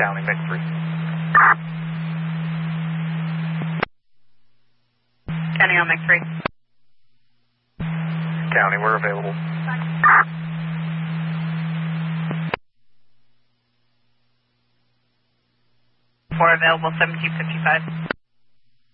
County, Mech 3. County on Mech 3. County, we're available. We're available 1755.